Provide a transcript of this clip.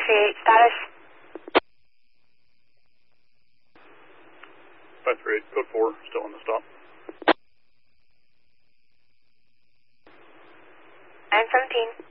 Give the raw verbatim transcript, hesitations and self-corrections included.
three eight, status. five three eight, code four, still on the stop. nine seventeen.